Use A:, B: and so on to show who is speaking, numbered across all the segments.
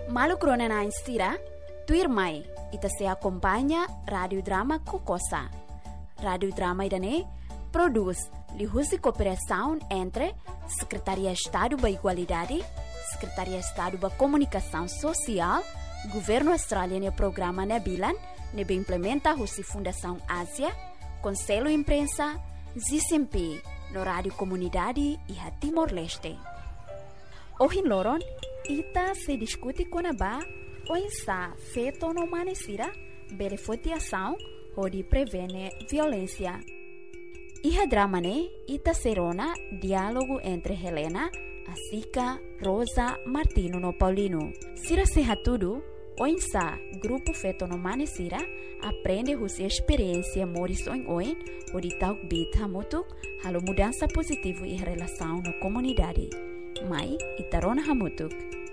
A: Malu krona na instira, tuir mai, ita se acompanha Radio Drama Kokosa. Radio Drama idane produz lihusi cooperação entre Secretaria de Estado da Igualdade, Secretaria de Estado da Comunicação Social, Governo Australiano e Programa Nebilan, nebe implementa husi Fundação Ásia, Conselho Imprensa, ZCMP, no Rádio Comunidade e a Timor-Leste. Hoje loron, ita se discute com a ba, ou insa feito no manesira, beneficiação, ou de prevene violência. Iha drama ne, ita serona diálogo entre Helena, Asica, Rosa, Martino no Paulino. Sira seha tudo, o insa grupo feito no manesira, aprende husi experiência morison oin, o de tal bit hamutuk, halo mudança positivo e relação na comunidade. Mai, itarona hamutuk.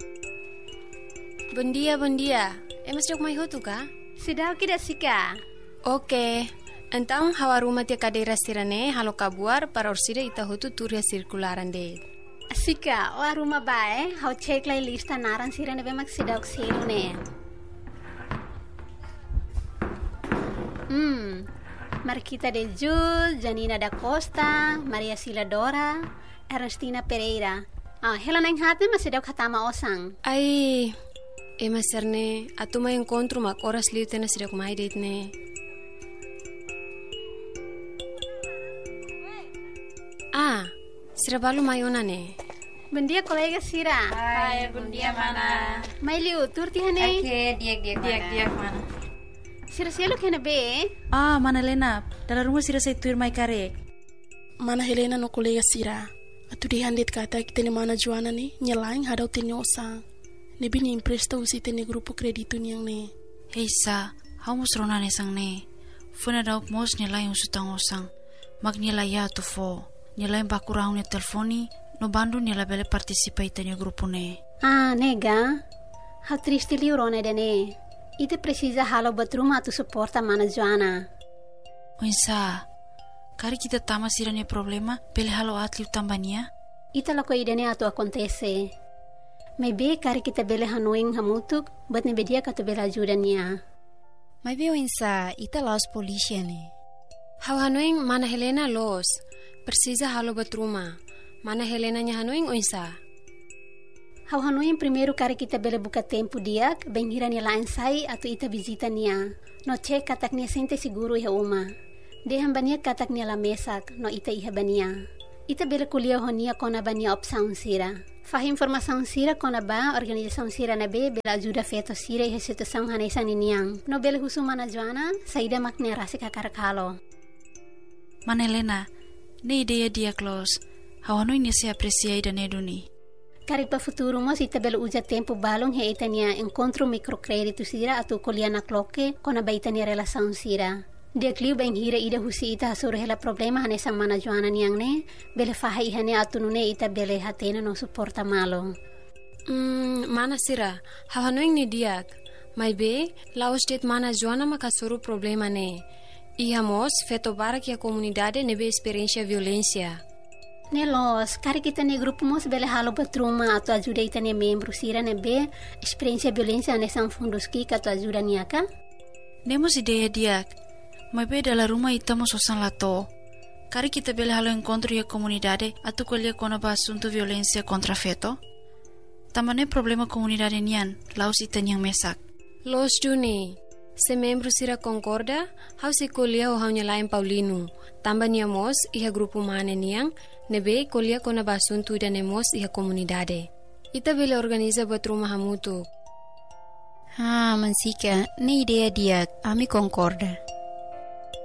B: Bom dia. Mas jok mai hotu ka?
C: Sudah kita sika.
B: Oke. Então, hawaruma tia cadeira sirane, halo kabuar para orsida ita hotu turia circularan de.
C: Sika, o aruma bae, hau cek lai lista naran sirane be mak sidak selune. Marquita de Jul, Janina da Costa, Maria Sila Dora, Ernestina Pereira. Helena yang hati masih dak hatama osang.
B: Ai, maserne, atu mai encontro mak oras liu tena sidak mai date ne. Sira balu mayona ne.
C: Bom dia, colega Sira.
D: Hai, bom dia, mana.
C: Mai liu, turti hane.
D: Oke, diak mana.
C: Sira sialu kena be.
E: Mana Helena, dalam rumah Sira saya tuir mai karek.
F: Mana Helena no colega Sira. Atu dihandit kata kita ni mana Joana ni, nyelaing hadau tinyosa. Nebi ni impresta usi tene grupo kredito niyang ne.
E: Hei sa, hau musrona ne sang ne. Funa dauk mos nyelaing usutang osang. Mag nyelaya tu fo. Nyelaing bakurang ne telefoni, no bandu nyela bele participa itanya grupo ne.
C: Nega. Hau triste liu rone dene. Ite precisa halo batruma tu suporta mana Joana.
E: Oinsa, kari kita tama sirane problema, bele halo atliu tambania?
C: Ita lako idene atu acontece. Maybe kari kita bele hanuing hamutuk, bat ne bedia katu bele ajuda niya.
D: Maybe oinsa, ita laos polisi ne.
B: Hau hanuing mana Helena los. Precisa halo batruma. Mana Helena nya hanuing oinsa.
C: Hau hanuing primeiro kari kita bele buka tempo diak, bem hira ni lain sai atau ita visita niya. No cek katak niya sente siguro iha uma. Deham bania katak niya la mesak, no ita iha bania. Ita bele kuliah honia kona bania opsaun sira. Fah informação sira kona ba organização sira na be bela ajuda feto sira iha situação hanesan niyang. No bele husu mana Joana, saida makne rasi kakarakalo.
E: Mana Helena, ne ideia dia close. Hawano ini se apreciai da neduni.
C: Kari pa futuro mo si tabelo uja tempo balong he itania encontro microcredito sira atu koliana cloque kona ba itania relação sira. Dia kliu bang hira ida husi ita hasur hela problema hane sang mana Joana niyang ne bele faha ihane atu nune ita bele hatena no suporta malo.
B: Mana sira, hawano ini diak. Mai be, lao state mana Joana makasuru problema ne. Ihamos feto bara que a comunidade nebe experiência violência.
C: Nelos, kari kita ne grupo mos bele halo batruma atau ajuda ita ne membro sira nebe experiência violência ne sang fundos ki atau ajuda niaka?
E: Nemos ideia diak. Mai be dalam rumah ita mos osan lato. Kari kita bele halo encontro e a comunidade atu kolia kona ba assunto violência contra feto. Tamane problema comunidade nian, laos ita nyang mesak.
B: Los Juni. Se membro sira concorda, hau se kolia o hau nyalain Paulino. Tamba niamos iha grupo mane niang, nebe kolia kona basuntu da nemos iha comunidade. Ita bele organiza batruma hamutu.
D: Mansika, ne ideia dia, ami concorda.